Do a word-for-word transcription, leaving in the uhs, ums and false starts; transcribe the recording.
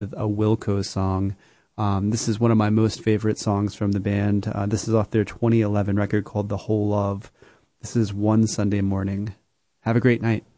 a Wilco song. Um, this is one of my most favorite songs from the band. Uh, this is off their twenty eleven record called The Whole Love. This is One Sunday Morning. Have a great night.